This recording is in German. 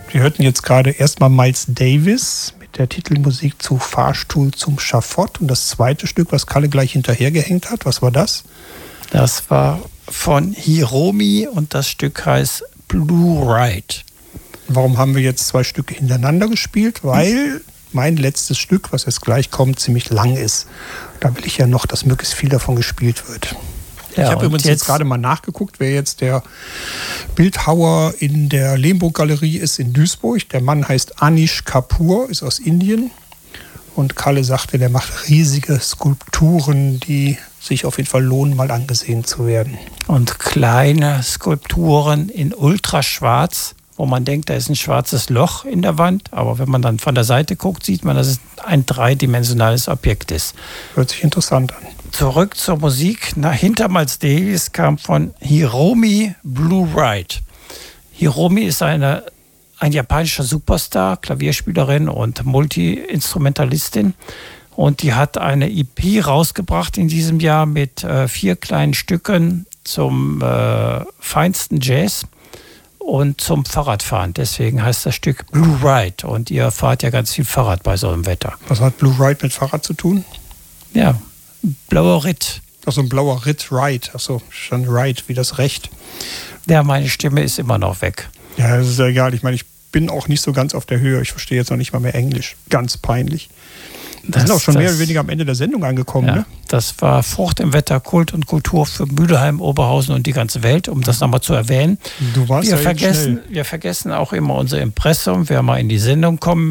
Wir hörten jetzt gerade erstmal Miles Davis mit der Titelmusik zu Fahrstuhl zum Schafott. Und das zweite Stück, was Kalle gleich hinterhergehängt hat, was war das? Das war von Hiromi und das Stück heißt Blue Ride. Warum haben wir jetzt zwei Stücke hintereinander gespielt? Weil mein letztes Stück, was jetzt gleich kommt, ziemlich lang ist. Da will ich ja noch, dass möglichst viel davon gespielt wird. Ja, ich habe übrigens jetzt gerade mal nachgeguckt, wer jetzt der Bildhauer in der Lembo-Galerie ist in Duisburg. Der Mann heißt Anish Kapoor, ist aus Indien. Und Kalle sagte, der macht riesige Skulpturen, die sich auf jeden Fall lohnen, mal angesehen zu werden. Und kleine Skulpturen in Ultraschwarz, wo man denkt, da ist ein schwarzes Loch in der Wand. Aber wenn man dann von der Seite guckt, sieht man, dass es ein dreidimensionales Objekt ist. Hört sich interessant an. Zurück zur Musik. Hinter Miles Davis kam von Hiromi Blue Ride. Hiromi ist ein japanischer Superstar, Klavierspielerin und Multi-Instrumentalistin. Und die hat eine EP rausgebracht in diesem Jahr mit 4 kleinen Stücken zum feinsten Jazz und zum Fahrradfahren. Deswegen heißt das Stück Blue Ride. Und ihr fahrt ja ganz viel Fahrrad bei so einem Wetter. Was hat Blue Ride mit Fahrrad zu tun? Ja, blauer Ritt. Achso, ein blauer Ritt, Ride. Achso, schon Ride, wie das Recht. Ja, meine Stimme ist immer noch weg. Ja, das ist ja egal. Ich meine, ich bin auch nicht so ganz auf der Höhe. Ich verstehe jetzt noch nicht mal mehr Englisch. Ganz peinlich. Wir sind auch schon mehr oder weniger am Ende der Sendung angekommen. Ja, ne? Das war Frucht im Wetter, Kult und Kultur für Mülheim, Oberhausen und die ganze Welt, um das nochmal zu erwähnen. Du warst wir vergessen auch immer unser Impressum, wer mal in die Sendung kommen